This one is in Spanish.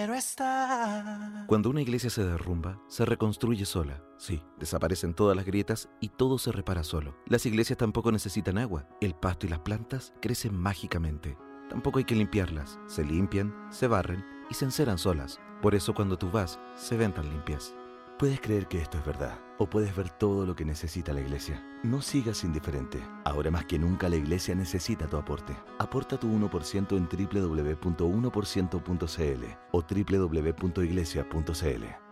Cuando una iglesia se derrumba, se reconstruye sola. Sí, desaparecen todas las grietas y todo se repara solo. Las iglesias tampoco necesitan agua. El pasto y las plantas crecen mágicamente. Tampoco hay que limpiarlas. Se limpian, se barren y se enceran solas. Por eso cuando tú vas, se ven tan limpias. Puedes creer que esto es verdad, o puedes ver todo lo que necesita la iglesia. No sigas indiferente. Ahora más que nunca la iglesia necesita tu aporte. Aporta tu 1% en www.1%.cl o www.iglesia.cl.